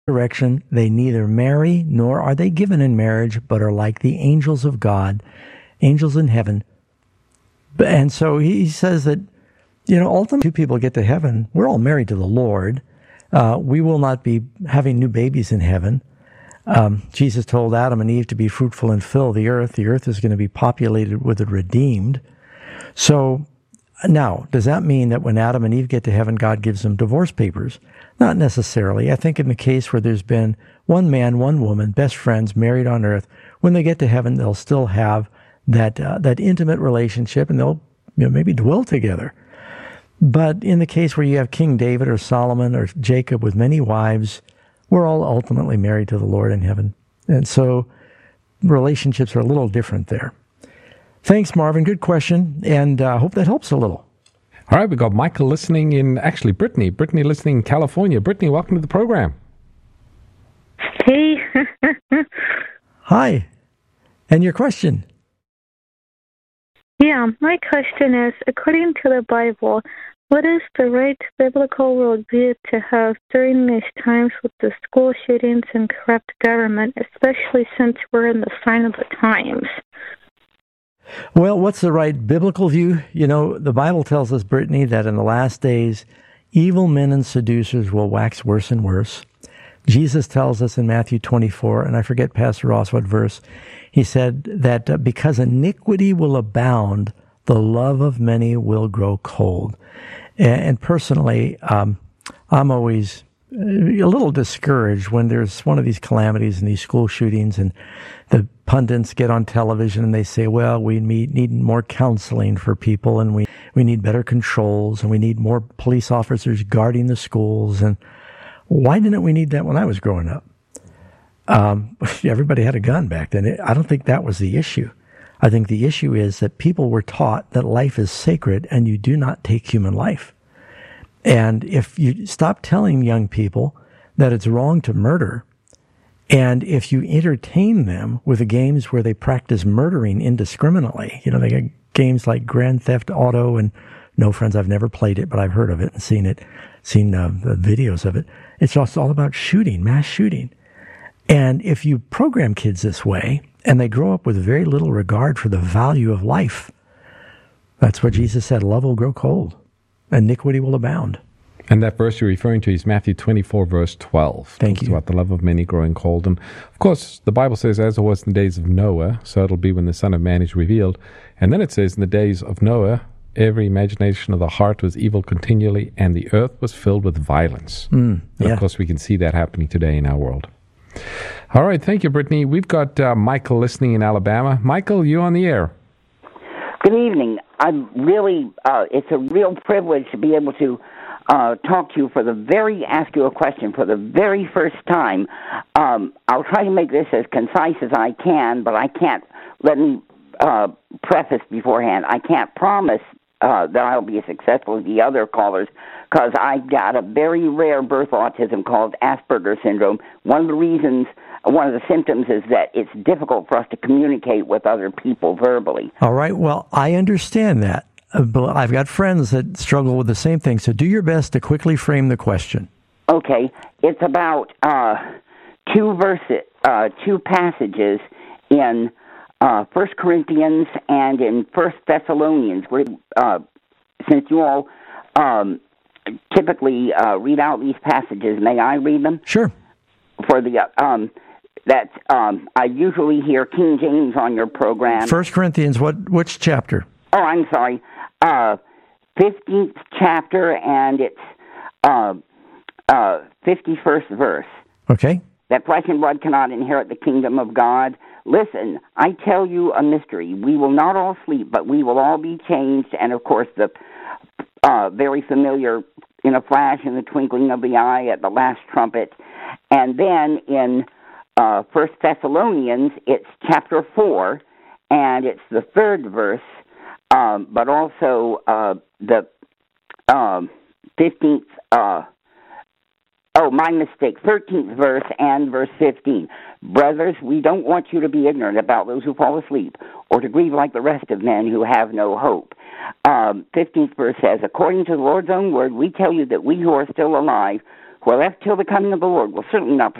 Direction, they neither marry nor are they given in marriage, but are like the angels of God, angels in heaven. And so he says that, ultimately, two people get to heaven. We're all married to the Lord. We will not be having new babies in heaven. Jesus told Adam and Eve to be fruitful and fill the earth. The earth is going to be populated with the redeemed. So now, does that mean that when Adam and Eve get to heaven, God gives them divorce papers? Not necessarily. I think in the case where there's been one man, one woman, best friends, married on earth, when they get to heaven, they'll still have that intimate relationship, and they'll maybe dwell together. But in the case where you have King David or Solomon or Jacob with many wives, we're all ultimately married to the Lord in heaven. And so relationships are a little different there. Thanks, Marvin. Good question, and I hope that helps a little. All right, we've got Michael listening in, actually Brittany listening in California. Brittany, welcome to the program. Hey. Hi. And your question? Yeah, my question is, according to the Bible, what is the right biblical worldview to have during these times with the school shootings and corrupt government, especially since we're in the sign of the times? Well, what's the right biblical view? The Bible tells us, Brittany, that in the last days, evil men and seducers will wax worse and worse. Jesus tells us in Matthew 24, and I forget, Pastor Ross, what verse, he said that because iniquity will abound, the love of many will grow cold. And personally, I'm always a little discouraged when there's one of these calamities and these school shootings, and the pundits get on television and they say, well, we need more counseling for people, and we need better controls, and we need more police officers guarding the schools. And why didn't we need that when I was growing up? Everybody had a gun back then. I don't think that was the issue. I think the issue is that people were taught that life is sacred and you do not take human life. And if you stop telling young people that it's wrong to murder, and if you entertain them with the games where they practice murdering indiscriminately, they got games like Grand Theft Auto, and no, friends, I've never played it, but I've heard of it and seen videos of it. It's just all about shooting, mass shooting. And if you program kids this way, and they grow up with very little regard for the value of life, that's what Jesus said, love will grow cold, iniquity will abound. And that verse you're referring to is Matthew 24, verse 12. Thank you. About the love of many growing cold. And, of course, the Bible says, as it was in the days of Noah, so it'll be when the Son of Man is revealed. And then it says, in the days of Noah, every imagination of the heart was evil continually, and the earth was filled with violence. And, of course, we can see that happening today in our world. All right, thank you, Brittany. We've got Michael listening in Alabama. Michael, you on the air. Good evening. I'm really, it's a real privilege to be able to talk to you ask you a question for the very first time. I'll try to make this as concise as I can, but I can't, let me preface beforehand, I can't promise that I'll be as successful as the other callers, because I got a very rare birth autism called Asperger's syndrome. One of the symptoms is that it's difficult for us to communicate with other people verbally. All right, well, I understand that. But I've got friends that struggle with the same thing, so do your best to quickly frame the question. Okay, it's about two passages in 1 Corinthians and in 1 Thessalonians. Since you all typically read out these passages, may I read them? Sure. For the I usually hear King James on your program. 1 Corinthians, which chapter? Oh, I'm sorry. 15th chapter, and it's 51st verse. Okay. That flesh and blood cannot inherit the kingdom of God. Listen, I tell you a mystery. We will not all sleep, but we will all be changed. And, of course, the very familiar, in a flash, in the twinkling of the eye, at the last trumpet. And then in 1 Thessalonians, it's chapter 4, and it's the 3rd verse, but also the 15th, my mistake, 13th verse and verse 15. Brothers, we don't want you to be ignorant about those who fall asleep, or to grieve like the rest of men who have no hope. 15th verse says, according to the Lord's own word, we tell you that we who are still alive, who are left till the coming of the Lord will certainly not